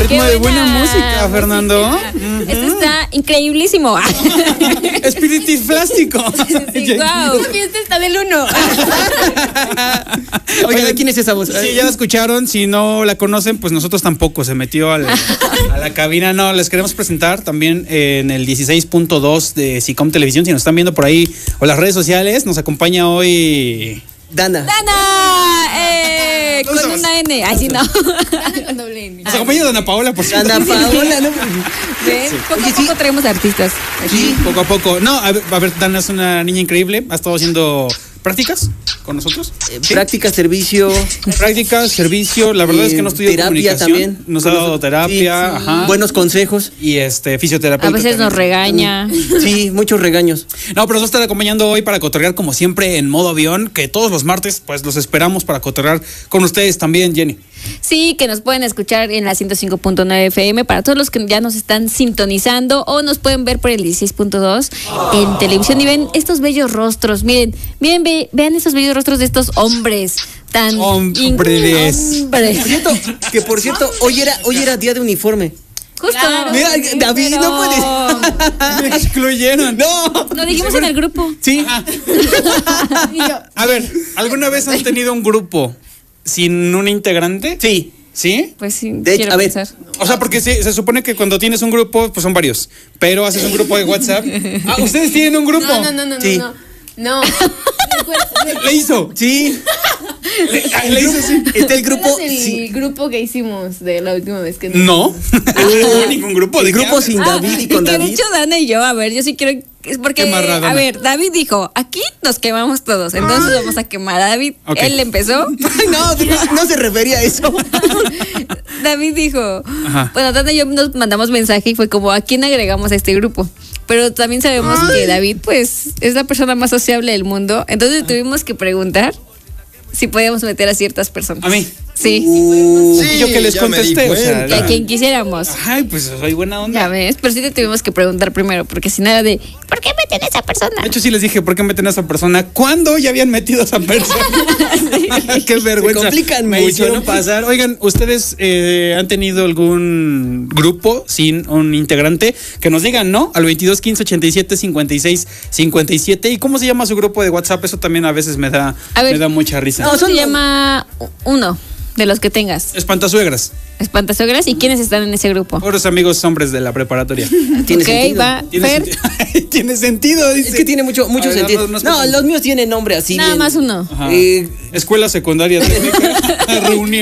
ritmo de buena música, Fernando. Esto está increíblísimo. Espiritiflástico. Sí, wow. Esta fiesta está del 1. Oiga, ¿de quién es esa voz? Sí, ya la escucharon. Si no la conocen, pues nosotros tampoco. Se metió a la cabina. No, les queremos presentar también en el 16.2 de Sicom Televisión. Si nos están viendo por ahí o las redes sociales, nos acompaña hoy Dana. Con una N. Ay, sí, no. Dana con doble N. nos acompaña Dana Paola, por cierto. Dana Paola, ¿no? ¿Ven? Poco a poco traemos artistas. Sí, poco a poco. No, a ver, Dana es una niña increíble. Ha estado haciendo prácticas con nosotros. ¿Sí? Práctica, servicio. Prácticas, servicio. La verdad es que no estudió terapia comunicación. también. Nos ha dado terapia. Sí. Ajá. Buenos consejos. Y fisioterapeuta. A veces nos también. regaña. Sí, muchos regaños. No, pero nos va a estar acompañando hoy para cotorrear como siempre en modo avión, que todos los martes pues los esperamos para cotorrear con ustedes también, Jenny. Sí, que nos pueden escuchar en la 105.9 FM para todos los que ya nos están sintonizando o nos pueden ver por el 16.2 en televisión y ven estos bellos rostros. Miren, vean estos bellos rostros de estos hombres tan Hombres. hombres. Por cierto, hoy era día de uniforme. Justo. Claro. Mira, David, Pero no puedes. Me excluyeron. No. Lo dijimos en el grupo. Sí. Y yo, A ver, ¿alguna vez han tenido un grupo sin un integrante? Sí. ¿Sí? Pues sí, De hecho, quiero a ver. pensar. O sea, porque se supone que cuando tienes un grupo, pues son varios. Pero haces un grupo de WhatsApp. Ah, ¿ustedes tienen un grupo? no. Sí. No. Le hizo. Sí. Le hizo sí. Está el grupo. El Sí. grupo que hicimos de la última vez que No. No, ningún grupo. El ¿De qué grupo hablas? sin David y con que de David. hecho Dana y yo, a ver, yo sí quiero, es porque, Quemar a Dana. a ver, David dijo, aquí nos quemamos todos, entonces vamos a quemar a David. Ok. Él empezó. Ay, no se refería a eso. David dijo, Ajá. bueno, Dana y yo nos mandamos mensaje y fue como, ¿a quién agregamos a este grupo? Pero también sabemos que David, pues, es la persona más sociable del mundo, entonces tuvimos que preguntar si podíamos meter a ciertas personas. ¿A mí? Sí, Sí, yo que les ya me di contesté, o sea, y a quien quisiéramos. Ay, pues soy buena onda. Ya ves, pero sí te tuvimos que preguntar primero, porque si no era de, ¿por qué meten a esa persona? De hecho, sí les dije, ¿por qué meten a esa persona? ¿Cuándo ya habían metido a esa persona? Qué vergüenza. Se complican Me mucho. hicieron pasar. Oigan, ¿ustedes han tenido algún grupo sin un integrante? Que nos digan, ¿no? Al 22 15 87 56 57. ¿Y cómo se llama su grupo de WhatsApp? Eso también a veces me da mucha risa. ¿Cómo se llama uno de los que tengas? Espantasuegras. Espantasuegras. ¿Y quiénes están en ese grupo? Pobres amigos hombres de la preparatoria. Tiene Ok, sentido. va. Tiene Fer, sentido. Tiene sentido, dice. Es que tiene mucho A ver, sentido. damos unos No, pesos. los míos tienen nombre así. nada bien. más uno. Ajá. Eh, Escuela secundaria técnica. Reunión.